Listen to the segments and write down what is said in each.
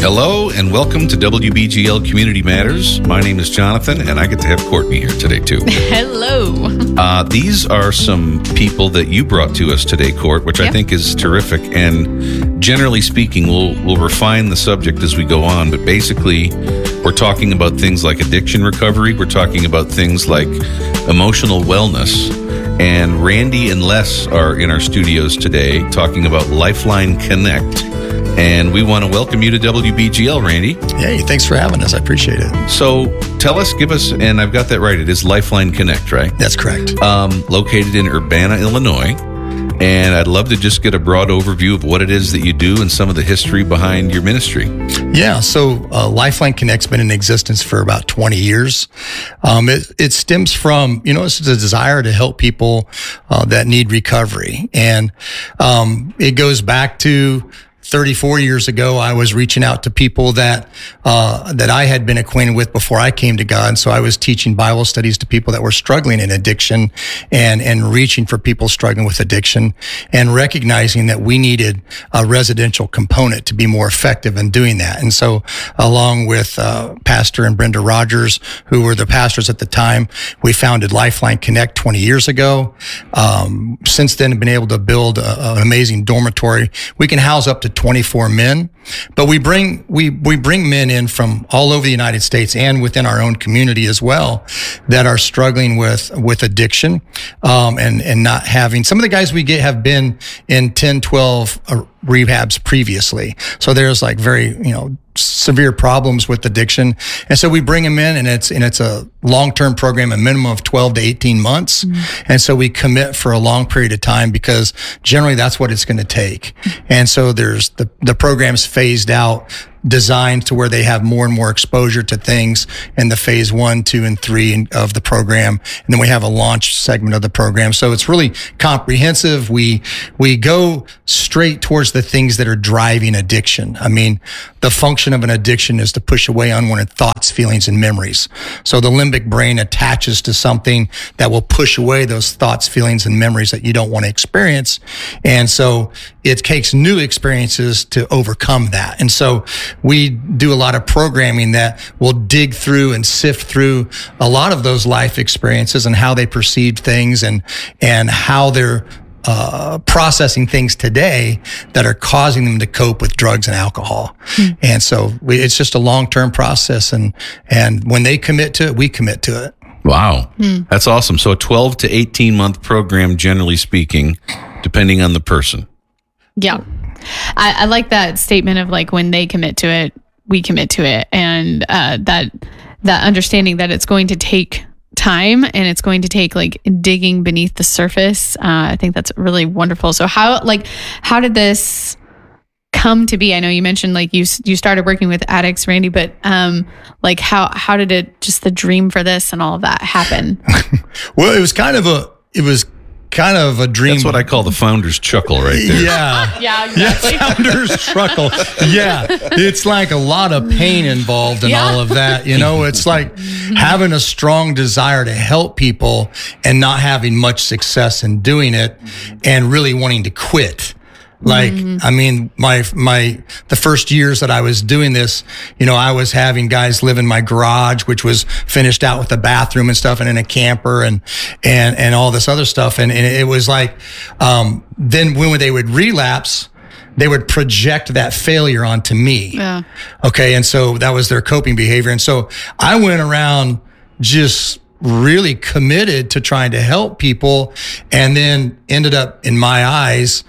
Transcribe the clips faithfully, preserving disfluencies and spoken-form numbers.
Hello and welcome to W B G L Community Matters. My name is Jonathan and I get to have Courtney here today too. Hello. Uh, these are some people that you brought to us today, Court, which yep. I think is terrific. And generally speaking, we'll, we'll refine the subject as we go on. But basically, we're talking about things like addiction recovery. We're talking about things like emotional wellness. And Randy and Les are in our studios today talking about Lifeline Connect. And we want to welcome you to W B G L, Randy. Hey, thanks for having us. I appreciate it. So tell us, give us, and I've got that right, it is Lifeline Connect, right? That's correct. Um, located in Urbana, Illinois. And I'd love to just get a broad overview of what it is that you do and some of the history behind your ministry. Yeah, so uh, Lifeline Connect's been in existence for about twenty years. Um, it, it stems from, you know, it's a desire to help people uh, that need recovery. And um, it goes back to thirty-four years ago. I was reaching out to people that uh, that I had been acquainted with before I came to God. So I was teaching Bible studies to people that were struggling in addiction and, and reaching for people struggling with addiction and recognizing that we needed a residential component to be more effective in doing that. And so along with uh, Pastor and Brenda Rogers, who were the pastors at the time, we founded Lifeline Connect twenty years ago. Um, since then, been able to build a, an amazing dormitory. We can house up to twenty-four men, but we bring we we bring men in from all over the United States and within our own community as well that are struggling with with addiction um, and and not having. Some of the guys we get have been in ten, twelve uh, rehabs previously, so there's like very you know severe problems with addiction, and so we bring them in, and it's and it's a long-term program, a minimum of twelve to eighteen months, mm-hmm. and so we commit for a long period of time because generally that's what it's going to take, and so there's the the program's phased out, designed to where they have more and more exposure to things in the phase one, two, and three of the program. And then we have a launch segment of the program. So it's really comprehensive. We, we go straight towards the things that are driving addiction. I mean, the function of an addiction is to push away unwanted thoughts, feelings, and memories. So the limbic brain attaches to something that will push away those thoughts, feelings, and memories that you don't want to experience. And so it takes new experiences to overcome that. And so we do a lot of programming that will dig through and sift through a lot of those life experiences and how they perceived things and and how they're uh, processing things today that are causing them to cope with drugs and alcohol. Mm. And so we, it's just a long-term process. And, and when they commit to it, we commit to it. Wow. Mm. That's awesome. So a twelve to eighteen month program, generally speaking, depending on the person. Yeah. I, I like that statement of like, when they commit to it, we commit to it. And uh, that that understanding that it's going to take time and it's going to take like digging beneath the surface. Uh, I think that's really wonderful. So how, like, how did this come to be? I know you mentioned like you you started working with addicts, Randy, but um, like how how did it, just the dream for this and all of that happen? Well, it was kind of a, it was kind of a dream. That's what I call the founder's chuckle right there. Yeah. yeah, exactly. Yeah, founder's chuckle. Yeah. It's like a lot of pain involved in yeah. all of that. You know, it's like having a strong desire to help people and not having much success in doing it and really wanting to quit. Like, mm-hmm. I mean, my, my, the first years that I was doing this, you know, I was having guys live in my garage, which was finished out with a bathroom and stuff and in a camper and, and, and all this other stuff. And, and it was like, um, then when they would relapse, they would project that failure onto me. Yeah. Okay. And so that was their coping behavior. And so I went around just really committed to trying to help people and then ended up, in my eyes,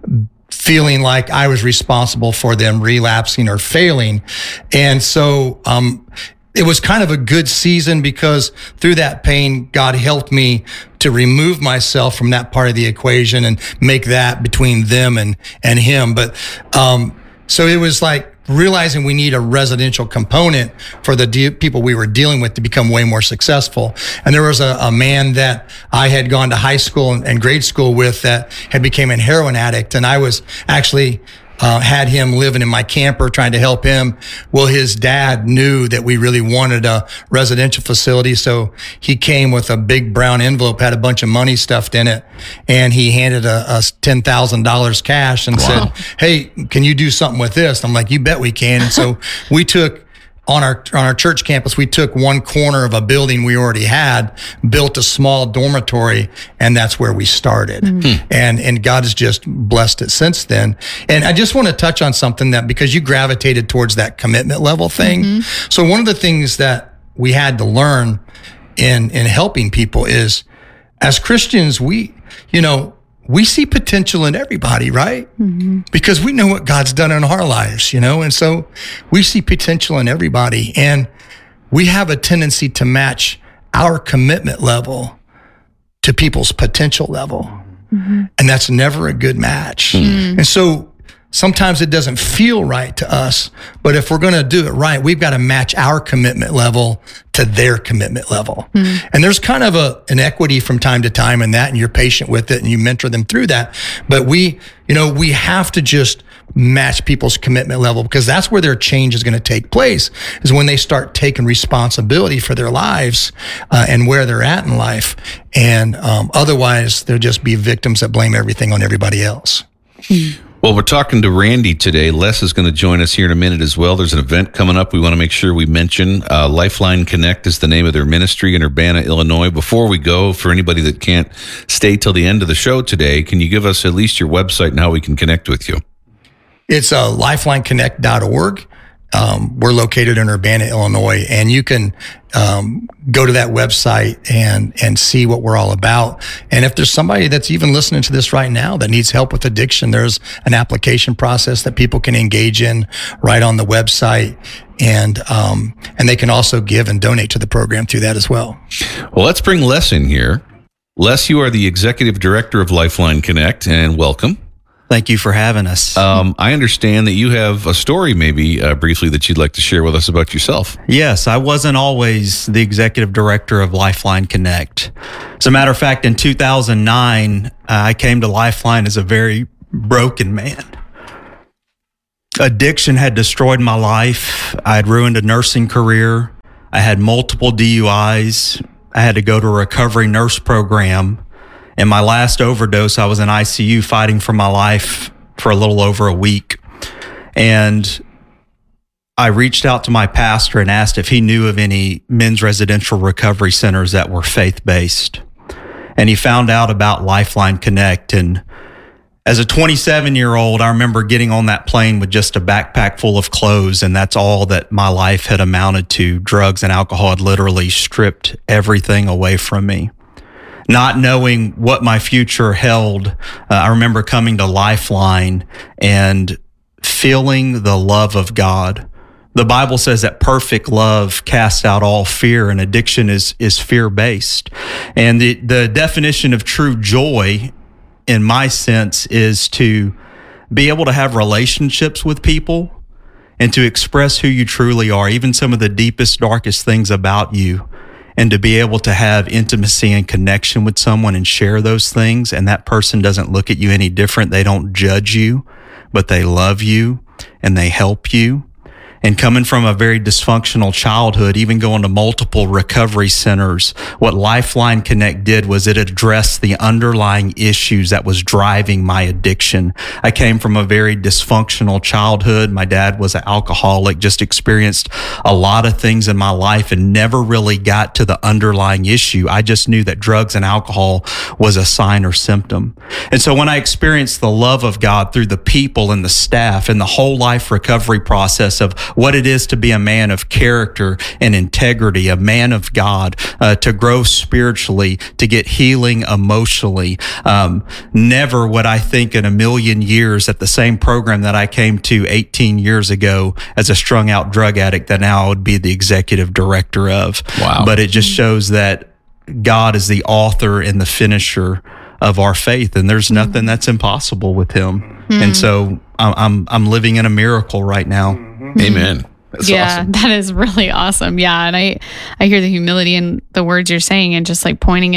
feeling like I was responsible for them relapsing or failing. And so um, it was kind of a good season because through that pain, God helped me to remove myself from that part of the equation and make that between them and, and him. But um, so it was like realizing we need a residential component for the de- people we were dealing with to become way more successful. And there was a, a man that I had gone to high school and, and grade school with that had become a heroin addict. And I was actually uh, had him living in my camper, trying to help him. Well, his dad knew that we really wanted a residential facility. So he came with a big brown envelope, had a bunch of money stuffed in it. And he handed a, a ten thousand dollars cash and wow. said, hey, can you do something with this? I'm like, you bet we can. And so we took, on our on our church campus, we took one corner of a building we already had, built a small dormitory, and that's where we started. Mm-hmm. And and God has just blessed it since then. And I just want to touch on something that, because you gravitated towards that commitment level thing. Mm-hmm. So one of the things that we had to learn in in helping people is, as Christians, we, you know, we see potential in everybody, right? Mm-hmm. Because we know what God's done in our lives, you know? And so we see potential in everybody, and we have a tendency to match our commitment level to people's potential level. Mm-hmm. And that's never a good match. Mm-hmm. And so sometimes it doesn't feel right to us, but if we're going to do it right, we've got to match our commitment level to their commitment level. Mm-hmm. And there's kind of a an equity from time to time in that, and you're patient with it and you mentor them through that. But we, you know, we have to just match people's commitment level, because that's where their change is going to take place, is when they start taking responsibility for their lives uh, and where they're at in life. And um, otherwise, they'll just be victims that blame everything on everybody else. Mm-hmm. Well, we're talking to Randy today. Les is going to join us here in a minute as well. There's an event coming up we want to make sure we mention. Uh, Lifeline Connect is the name of their ministry in Urbana, Illinois. Before we go, for anybody that can't stay till the end of the show today, can you give us at least your website and how we can connect with you? It's uh, lifeline connect dot org. Um, we're located in Urbana, Illinois, and you can um, go to that website and and see what we're all about. And if there's somebody that's even listening to this right now that needs help with addiction, there's an application process that people can engage in right on the website. And um, and they can also give and donate to the program through that as well. Well, let's bring Les in here. Les, you are the executive director of Lifeline Connect, and welcome. Thank you for having us. Um, I understand that you have a story maybe uh, briefly that you'd like to share with us about yourself. Yes, I wasn't always the executive director of Lifeline Connect. As a matter of fact, in two thousand nine, uh, I came to Lifeline as a very broken man. Addiction had destroyed my life. I had ruined a nursing career. I had multiple D U Is. I had to go to a recovery nurse program. In my last overdose, I was in I C U fighting for my life for a little over a week. And I reached out to my pastor and asked if he knew of any men's residential recovery centers that were faith-based. And he found out about Lifeline Connect. And as a twenty-seven-year-old, I remember getting on that plane with just a backpack full of clothes, and that's all that my life had amounted to. Drugs and alcohol had literally stripped everything away from me. Not knowing what my future held, uh, I remember coming to Lifeline and feeling the love of God. The Bible says that perfect love casts out all fear, and addiction is is fear-based. And the, the definition of true joy, in my sense, is to be able to have relationships with people and to express who you truly are, even some of the deepest, darkest things about you. And to be able to have intimacy and connection with someone and share those things, and that person doesn't look at you any different. They don't judge you, but they love you and they help you. And coming from a very dysfunctional childhood, even going to multiple recovery centers, what Lifeline Connect did was it addressed the underlying issues that was driving my addiction. I came from a very dysfunctional childhood. My dad was an alcoholic, just experienced a lot of things in my life and never really got to the underlying issue. I just knew that drugs and alcohol was a sign or symptom. And so when I experienced the love of God through the people and the staff and the whole life recovery process of what it is to be a man of character and integrity, a man of God, uh, to grow spiritually, to get healing emotionally. Um, never would I think in a million years that the same program that I came to eighteen years ago as a strung out drug addict that now I would be the executive director of. Wow. But it just shows that God is the author and the finisher of our faith, and there's nothing that's impossible with him. Mm-hmm. And so I'm, I'm I'm living in a miracle right now. Mm-hmm. Amen. That's yeah, awesome. That is really awesome. Yeah, and I I hear the humility in the words you're saying, and just like pointing it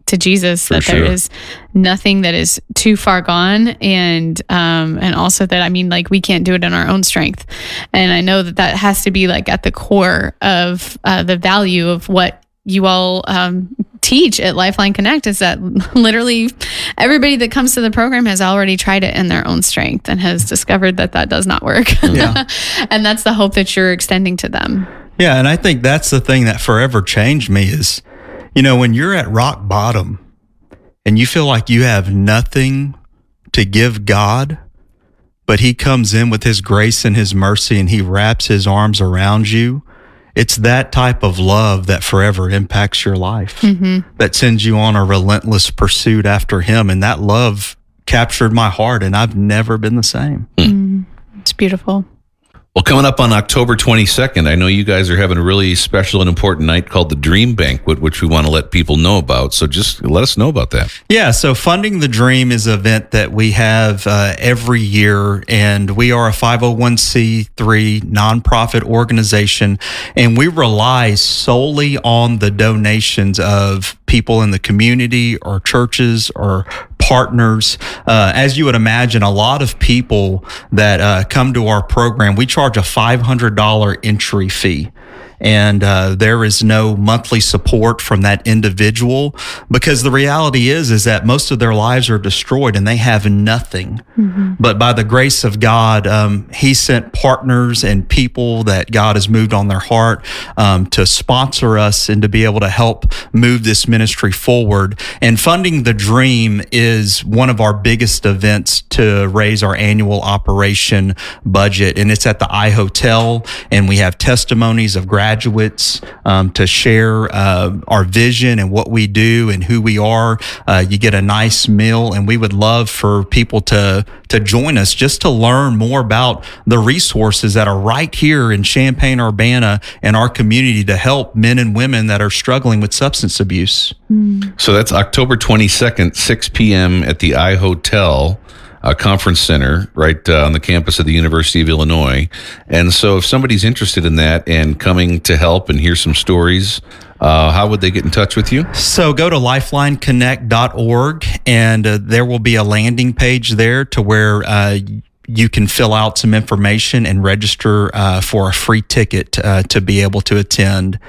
to Jesus, For that there sure. is nothing that is too far gone. And, um, and also that, I mean, like we can't do it in our own strength. And I know that that has to be like at the core of uh, the value of what you all um, teach at Lifeline Connect, is that literally everybody that comes to the program has already tried it in their own strength and has discovered that that does not work. Yeah. And that's the hope that you're extending to them. Yeah, and I think that's the thing that forever changed me is, you know, when you're at rock bottom and you feel like you have nothing to give God, but he comes in with his grace and his mercy and he wraps his arms around you. It's that type of love that forever impacts your life, mm-hmm. that sends you on a relentless pursuit after him. And that love captured my heart, and I've never been the same. Mm. It's beautiful. Well, coming up on October twenty-second, I know you guys are having a really special and important night called the Dream Banquet, which we want to let people know about. So just let us know about that. Yeah, so Funding the Dream is an event that we have uh, every year, and we are a five oh one c three nonprofit organization, and we rely solely on the donations of people in the community or churches or partners. Uh, as you would imagine, a lot of people that uh, come to our program, we charge a five hundred dollars entry fee. And uh, there is no monthly support from that individual, because the reality is is that most of their lives are destroyed and they have nothing. Mm-hmm. But by the grace of God, um, he sent partners and people that God has moved on their heart um, to sponsor us and to be able to help move this ministry forward. And Funding the Dream is one of our biggest events to raise our annual operation budget. And it's at the iHotel, and we have testimonies of graduates um, to share uh, our vision and what we do and who we are. Uh, you get a nice meal, and we would love for people to to join us just to learn more about the resources that are right here in Champaign-Urbana and our community to help men and women that are struggling with substance abuse. Mm. So that's October twenty-second, six p.m. at the iHotel uh, Conference Center, right uh, on the campus of the University of Illinois. And so if somebody's interested in that and coming to help and hear some stories, uh, how would they get in touch with you? So go to lifeline connect dot org, and uh, there will be a landing page there to where uh, you can fill out some information and register uh, for a free ticket uh, to be able to attend.